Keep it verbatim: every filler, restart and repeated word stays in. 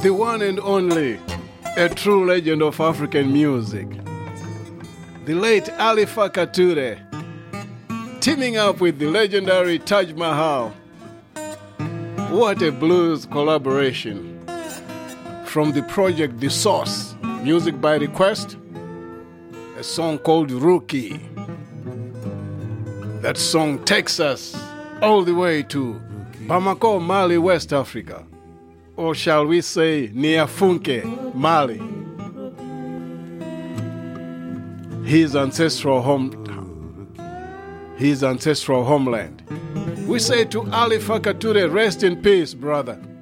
the one and only, a true legend of African music, the late Ali Farka Touré, teaming up with the legendary Taj Mahal. What a blues collaboration. From the project The Source, music by request, a song called Rookie. That song takes us all the way to Bamako, Mali, West Africa. Or shall we say Niafunke, Mali. His ancestral home, his ancestral homeland. We say to Ali Farka Touré, rest in peace, brother.